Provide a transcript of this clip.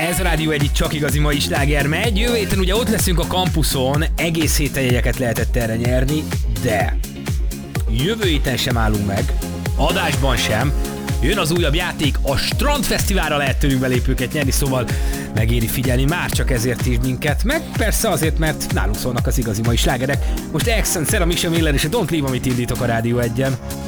Ez a Rádió egy csak igazi mai sláger megy. Jövő héten ugye ott leszünk a kampuszon, egész héten jegyeket lehetett erre nyerni, de jövő héten sem állunk meg, adásban sem. Jön az újabb játék, a Strandfesztiválra lehet tőlünk belépőket nyerni, szóval megéri figyelni már csak ezért is minket, meg persze azért, mert nálunk szólnak az igazi mai slágerek. Most Accent, Sarah Misha Miller és a Don't Leave, amit indítok a Rádió 1-en.